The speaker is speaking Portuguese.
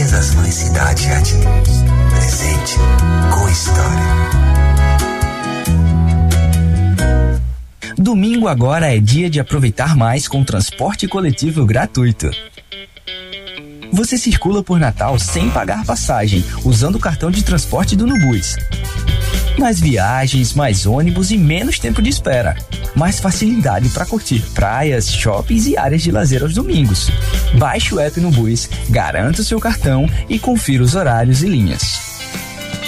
sensações Cidade Jardim. Presente com história. Domingo agora é dia de aproveitar mais com transporte coletivo gratuito. Você circula por Natal sem pagar passagem, usando o cartão de transporte do Nubus. Mais viagens, mais ônibus e menos tempo de espera. Mais facilidade para curtir praias, shoppings e áreas de lazer aos domingos. Baixe o app Nubus, garanta o seu cartão e confira os horários e linhas.